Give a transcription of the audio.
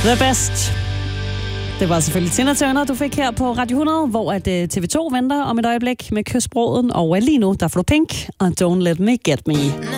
The Best. Det var selvfølgelig Tina Turner, du fik her på Radio 100, hvor at TV2 venter om et øjeblik med Kysbruden, og lige nu, der får du Pink og Don't Let Me Get Me.